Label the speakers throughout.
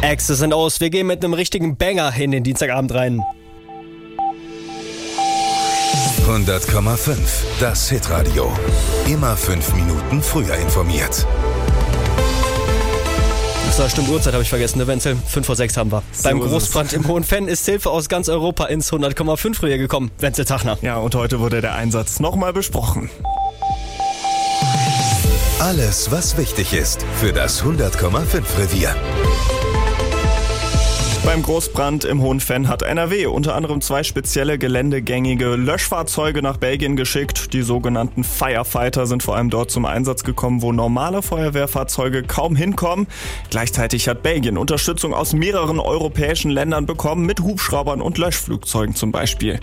Speaker 1: X's and O's, wir gehen mit einem richtigen Banger in den Dienstagabend rein.
Speaker 2: 100,5, das Hitradio. Immer 5 Minuten früher informiert.
Speaker 1: So, stimmt, Uhrzeit habe ich vergessen, ne Wenzel? 5:06 haben wir.
Speaker 3: So
Speaker 1: Beim Großbrand im Hohenfenn ist Hilfe aus ganz Europa ins 100,5 früher gekommen. Wenzel Tachner.
Speaker 3: Ja, und heute wurde der Einsatz nochmal besprochen.
Speaker 2: Alles, was wichtig ist für das 100,5 Revier.
Speaker 3: Beim Großbrand im Hohenfenn hat NRW unter anderem 2 spezielle geländegängige Löschfahrzeuge nach Belgien geschickt. Die sogenannten Firefighter sind vor allem dort zum Einsatz gekommen, wo normale Feuerwehrfahrzeuge kaum hinkommen. Gleichzeitig hat Belgien Unterstützung aus mehreren europäischen Ländern bekommen, mit Hubschraubern und Löschflugzeugen zum Beispiel.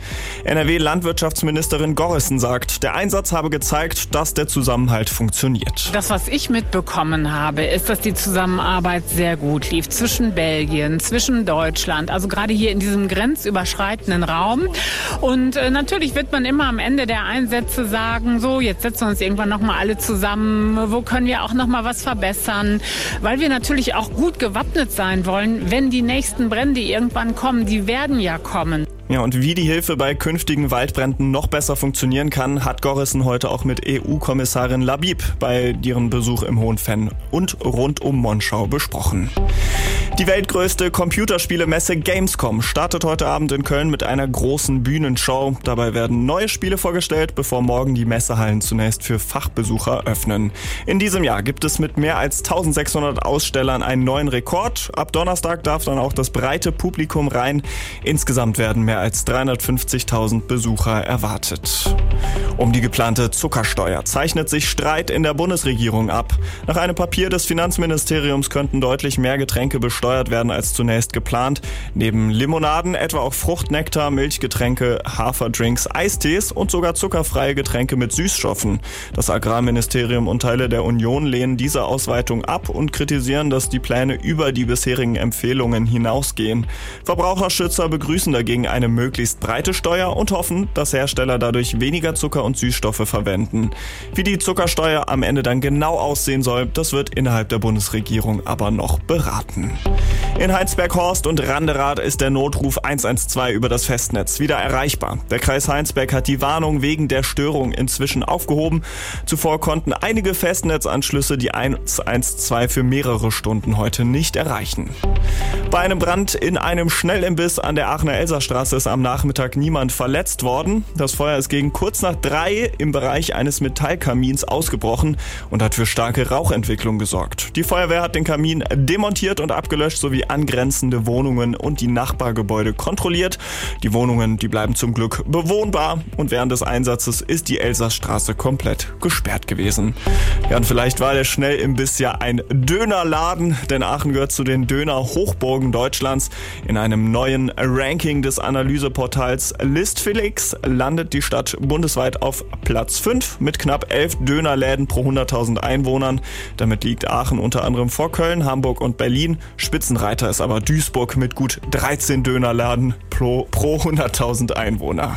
Speaker 3: NRW-Landwirtschaftsministerin Gorrissen sagt, der Einsatz habe gezeigt, dass der Zusammenhalt funktioniert.
Speaker 4: Das, was ich mitbekommen habe, ist, dass die Zusammenarbeit sehr gut lief zwischen Belgien, zwischen Deutschland, also gerade hier in diesem grenzüberschreitenden Raum. Und natürlich wird man immer am Ende der Einsätze sagen, so, jetzt setzen wir uns irgendwann nochmal alle zusammen, wo können wir auch nochmal was verbessern, weil wir natürlich auch gut gewappnet sein wollen, wenn die nächsten Brände irgendwann kommen, die werden ja kommen.
Speaker 3: Ja, und wie die Hilfe bei künftigen Waldbränden noch besser funktionieren kann, hat Gorrissen heute auch mit EU-Kommissarin Labib bei ihrem Besuch im Hohenfenn und rund um Monschau besprochen. Die weltgrößte Computerspielemesse Gamescom startet heute Abend in Köln mit einer großen Bühnenshow. Dabei werden neue Spiele vorgestellt, bevor morgen die Messehallen zunächst für Fachbesucher öffnen. In diesem Jahr gibt es mit mehr als 1600 Ausstellern einen neuen Rekord. Ab Donnerstag darf dann auch das breite Publikum rein. Insgesamt werden mehr als 350.000 Besucher erwartet. Um die geplante Zuckersteuer zeichnet sich Streit in der Bundesregierung ab. Nach einem Papier des Finanzministeriums könnten deutlich mehr Getränke besteuert werden als zunächst geplant. Neben Limonaden etwa auch Fruchtnektar, Milchgetränke, Haferdrinks, Eistees und sogar zuckerfreie Getränke mit Süßstoffen. Das Agrarministerium und Teile der Union lehnen diese Ausweitung ab und kritisieren, dass die Pläne über die bisherigen Empfehlungen hinausgehen. Verbraucherschützer begrüßen dagegen eine möglichst breite Steuer und hoffen, dass Hersteller dadurch weniger Zucker und Süßstoffe verwenden. Wie die Zuckersteuer am Ende dann genau aussehen soll, das wird innerhalb der Bundesregierung aber noch beraten. In Heinsberg-Horst und Randerath ist der Notruf 112 über das Festnetz wieder erreichbar. Der Kreis Heinsberg hat die Warnung wegen der Störung inzwischen aufgehoben. Zuvor konnten einige Festnetzanschlüsse die 112 für mehrere Stunden heute nicht erreichen. Bei einem Brand in einem Schnellimbiss an der Aachener Elsastraße ist am Nachmittag niemand verletzt worden. Das Feuer ist gegen kurz nach 3 im Bereich eines Metallkamins ausgebrochen und hat für starke Rauchentwicklung gesorgt. Die Feuerwehr hat den Kamin demontiert und abgelöscht sowie angrenzende Wohnungen und die Nachbargebäude kontrolliert. Die Wohnungen, die bleiben zum Glück bewohnbar und während des Einsatzes ist die Elsastraße komplett gesperrt gewesen. Ja, und vielleicht war der Schnellimbiss ja ein Dönerladen, denn Aachen gehört zu den Döner-Hochburgen Deutschlands. In einem neuen Ranking des Analyseportals Listflix landet die Stadt bundesweit auf Platz 5 mit knapp 11 Dönerläden pro 100.000 Einwohnern. Damit liegt Aachen unter anderem vor Köln, Hamburg und Berlin. Spitzenreiter ist aber Duisburg mit gut 13 Dönerladen pro 100.000 Einwohner.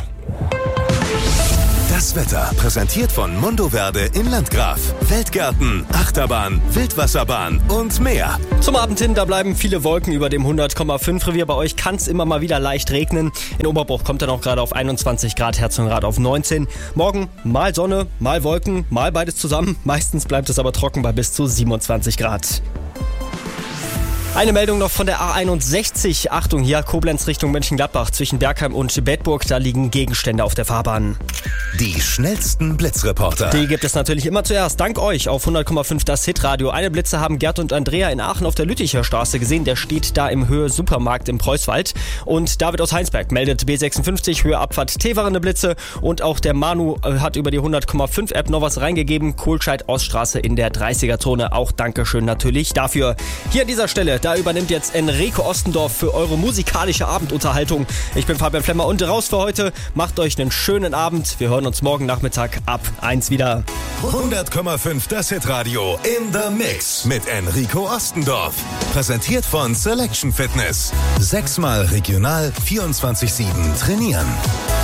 Speaker 2: Das Wetter präsentiert von Mondoverde in Landgraf. Feldgärten, Achterbahn, Wildwasserbahn und mehr.
Speaker 1: Zum Abend hin, da bleiben viele Wolken über dem 100,5 Revier. Bei euch kann es immer mal wieder leicht regnen. In Oberbruch kommt dann auch gerade auf 21 Grad, Herzogenrath auf 19. Morgen mal Sonne, mal Wolken, mal beides zusammen. Meistens bleibt es aber trocken bei bis zu 27 Grad. Eine Meldung noch von der A61. Achtung, hier Koblenz Richtung Mönchengladbach zwischen Bergheim und Bedburg. Da liegen Gegenstände auf der Fahrbahn.
Speaker 2: Die schnellsten Blitzreporter.
Speaker 1: Die gibt es natürlich immer zuerst. Dank euch auf 100,5 das Hitradio. Eine Blitze haben Gerd und Andrea in Aachen auf der Lütticher Straße gesehen. Der steht da im Höhe-Supermarkt im Preußwald. Und David aus Heinsberg meldet B56 Höhe Abfahrt Teverene Blitze. Und auch der Manu hat über die 100,5 App noch was reingegeben. Kohlscheid-Oststraße in der 30er-Zone. Auch Dankeschön natürlich dafür. Hier an dieser Stelle, da übernimmt jetzt Enrico Ostendorf für eure musikalische Abendunterhaltung. Ich bin Fabian Flemmer und raus für heute. Macht euch einen schönen Abend. Wir hören uns morgen Nachmittag ab 1 wieder.
Speaker 2: 100,5 das Hitradio in the Mix mit Enrico Ostendorf. Präsentiert von Selection Fitness. 6-mal regional 24/7 trainieren.